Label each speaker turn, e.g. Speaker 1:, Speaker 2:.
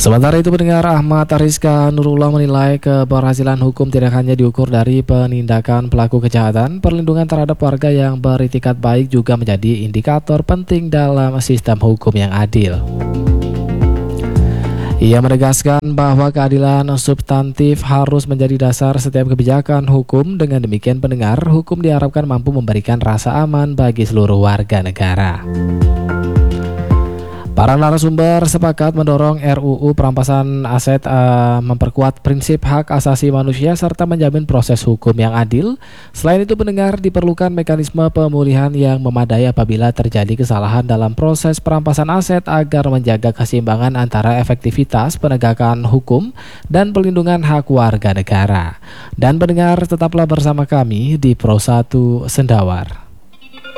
Speaker 1: Sementara itu, pendengar, Ahmad Rizka Nurullah menilai keberhasilan hukum tidak hanya diukur dari penindakan pelaku kejahatan, perlindungan terhadap warga yang beritikat baik juga menjadi indikator penting dalam sistem hukum yang adil. Ia menegaskan bahwa keadilan substantif harus menjadi dasar setiap kebijakan hukum. Dengan demikian, pendengar, hukum diharapkan mampu memberikan rasa aman bagi seluruh warga negara. Para narasumber sepakat mendorong RUU perampasan aset memperkuat prinsip hak asasi manusia serta menjamin proses hukum yang adil. Selain itu, pendengar, diperlukan mekanisme pemulihan yang memadai apabila terjadi kesalahan dalam proses perampasan aset agar menjaga keseimbangan antara efektivitas penegakan hukum dan pelindungan hak warga negara. Dan pendengar, tetaplah bersama kami di Pro 1 Sendawar.